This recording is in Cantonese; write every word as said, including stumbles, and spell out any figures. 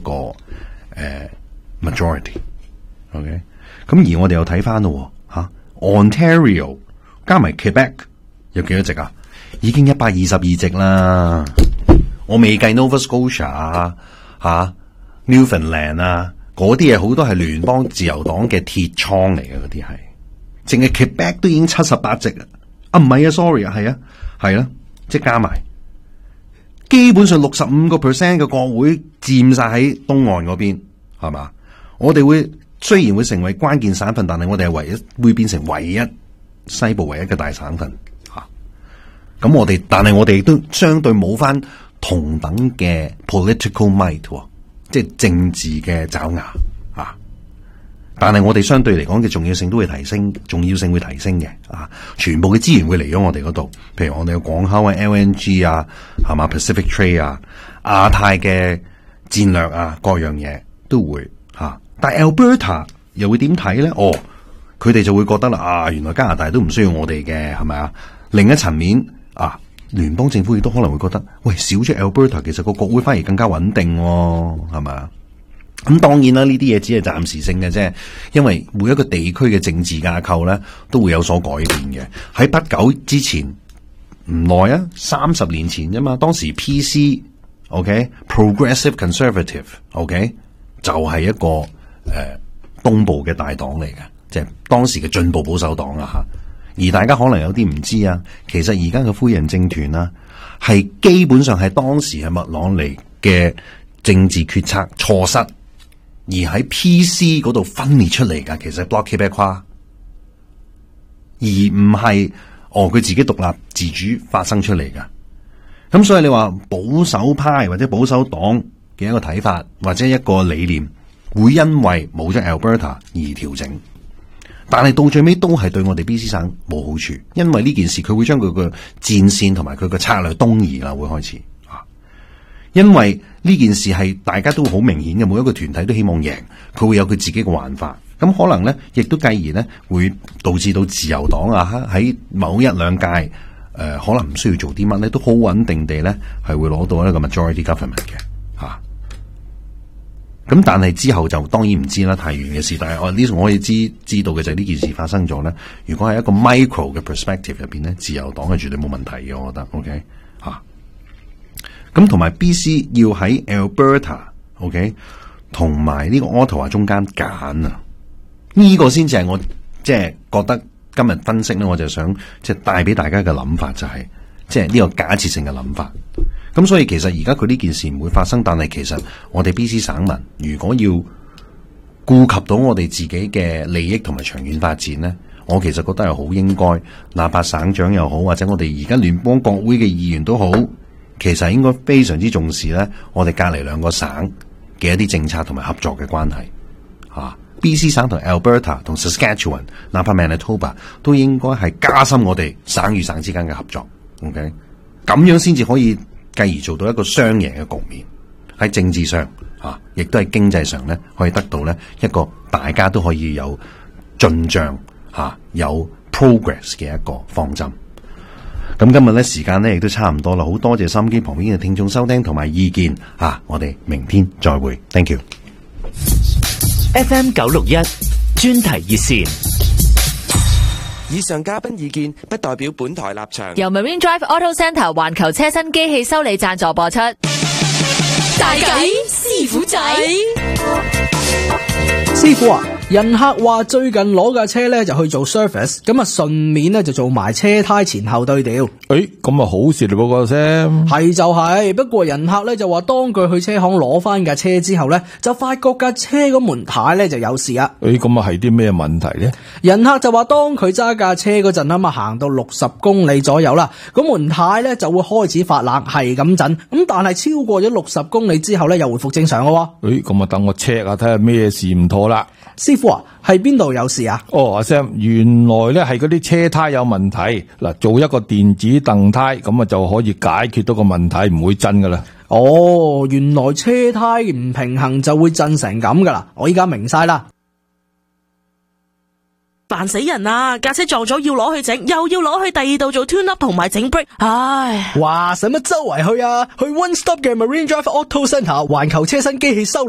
個誒、呃、majority。OK， 咁而我哋又睇翻咯吓 ，Ontario 加埋 Quebec 有幾多席啊？已經一百二十二席啦。我未計 Nova Scotia 啊，吓、啊、Newfoundland 啊，嗰啲嘢好多係聯邦自由黨嘅鐵倉嚟嘅，嗰啲係，淨係 Quebec 都已經七十八席啊！啊唔係啊 ，sorry 啊，係啊，係啦、啊，即係加埋，基本上六十五個 percent 嘅國會佔晒喺東岸嗰邊，係嘛？我哋會雖然會成為關鍵省份，但係我哋係唯一會變成唯一西部唯一嘅大省份吓。咁、啊、我哋，但係我哋亦都相對冇翻同等嘅 political might， 即係政治嘅爪牙啊！但係我哋相對嚟講嘅重要性都會提升，重要性會提升嘅啊！全部嘅資源會嚟咗我哋嗰度，譬如我哋嘅港口啊、L N G 啊、係嘛 Pacific Trade 啊、亞太嘅戰略啊，各樣嘢都會吓、啊。但係 Alberta 又會點睇咧？哦，佢哋就會覺得啦，啊，原來加拿大都唔需要我哋嘅，係咪啊？另一層面啊。聯邦政府亦都可能會覺得，喂，少咗 Alberta， 其實個國會反而更加穩定，係嘛？咁當然啦，呢啲嘢只係暫時性嘅啫，因為每一個地區嘅政治架構咧都會有所改變嘅。喺不久之前唔耐啊，三十年前啫嘛，當時 P C，OK，Progressive Conservative，OK，就係一個誒、呃、東部嘅大黨嚟嘅，即係當時嘅進步保守黨啊吓。而大家可能有啲唔知啊，其實而家嘅灰人政團啊，係基本上係當時係麥朗尼嘅政治決策錯失，而喺 P C 嗰度分裂出嚟噶。其實 Bloc Québécois，而唔係哦佢自己獨立自主發生出嚟噶。咁所以你話保守派或者保守黨嘅一個睇法或者一個理念，會因為冇咗 Alberta 而調整。但係到最尾都係對我哋 B C 省冇好處，因為呢件事佢會將佢個戰線同埋佢個策略東移啦，會開始啊。因為呢件事係大家都好明顯嘅，每一個團體都希望贏，佢會有佢自己嘅玩法。咁可能咧，亦都繼而咧會導致到自由黨啊喺某一兩屆誒、呃，可能唔需要做啲乜咧，都好穩定地咧係會攞到一個 majority government 嘅吓。咁但係之後就當然唔知啦，太遠嘅事。但係我呢，我可以知知道嘅就係呢件事發生咗咧。如果係一個 micro 嘅 perspective 入邊咧，自由黨係絕對冇問題嘅，我覺得。OK 吓，咁同埋 B C 要喺 Alberta OK 同埋呢個 Ottawa 中間揀啊，呢、這個先至係我即係、就是、覺得今日分析咧，我就想即係帶俾大家嘅諗法就係即係呢個假設性嘅諗法。咁所以其實而家佢呢件事唔會發生，但係其實我哋 B C 省民如果要顧及到我哋自己嘅利益同埋長遠發展呢，我其實覺得係好應該，哪怕省長又好，或者我哋而家聯邦國會嘅議員都好，其實應該非常之重視呢我哋隔籬兩個省嘅一啲政策同埋合作嘅關係。啊 B C 省同 Alberta 同 Saskatchewan， 哪怕 Manitoba 都應該係加深我哋省與省之間嘅合作。OK， 咁樣先至可以。繼而做到一個雙贏嘅局面，喺政治上啊，亦都係經濟上咧，可以得到咧一個大家都可以有進賬吓，有 progress 嘅一個方針。咁今日咧時間咧亦都差唔多啦，好多謝收音機旁邊嘅聽眾收聽同埋意見啊！我哋明天再會 ，thank you。 F M 九六一專題熱線。 以上嘉賓意見不代表本台立場。 由 Marine Drive Auto Centre 環球車身機器修理贊助播出。大計師傅仔， 師傅啊！人客話最近攞架車咧就去做 service， 咁啊順便咧就做埋車胎前後對調。 誒，咁啊好事嚟嗰個啫。 係就係、是，不過人客咧就話當佢去車行攞翻架車之後咧，就發覺架車個門牌咧就有事啊。 誒，咁啊係啲咩問題咧？ 人客就話當佢揸架車嗰陣啊嘛，行到六十公里左右啦，咁門牌咧就會開始發冷，係咁震。咁但係超過咗六十公里之後咧，又回復正常咯。 誒，咁啊等我 check 下睇下咩事唔妥啦。 師傅啊，係邊度有事啊？ 哦，阿 Sam，原來咧係嗰啲車胎有問題。嗱，做一個電子凳胎，咁啊就可以解決到個問題，唔會震噶啦。 哦，原來車胎唔平衡就會震成咁噶啦，我依家明晒啦。 煩死人啊！架車撞咗要攞去整，又要攞去第二度做 tune up 同埋整 brake， 唉！ 哇，使乜周圍去啊？去 One Stop 嘅 Marine Drive Auto Centre 環球車身機器修理